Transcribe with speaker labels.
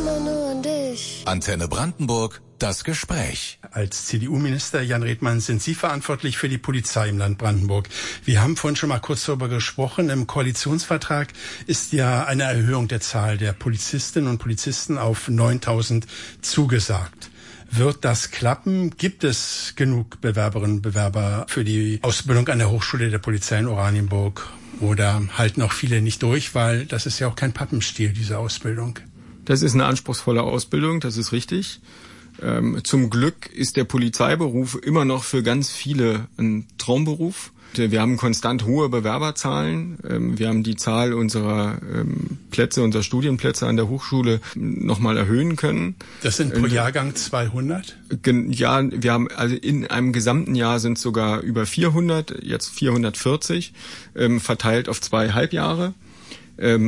Speaker 1: immer nur an dich.
Speaker 2: Antenne Brandenburg, das Gespräch.
Speaker 3: Als CDU-Minister Jan Redmann sind Sie verantwortlich für die Polizei im Land Brandenburg. Wir haben vorhin schon mal kurz darüber gesprochen. Im Koalitionsvertrag ist ja eine Erhöhung der Zahl der Polizistinnen und Polizisten auf 9.000 zugesagt. Wird das klappen? Gibt es genug Bewerberinnen und Bewerber für die Ausbildung an der Hochschule der Polizei in Oranienburg? Oder halten auch viele nicht durch, weil das ist ja auch kein Pappenstiel, diese Ausbildung?
Speaker 4: Das ist eine anspruchsvolle Ausbildung, das ist richtig. Zum Glück ist der Polizeiberuf immer noch für ganz viele ein Traumberuf. Wir haben konstant hohe Bewerberzahlen. Wir haben die Zahl unserer Plätze, unserer Studienplätze an der Hochschule nochmal erhöhen können.
Speaker 3: Das sind pro Jahrgang 200?
Speaker 4: Ja, wir haben also in einem gesamten Jahr sind sogar über 400, jetzt 440, verteilt auf 2 Halbjahre.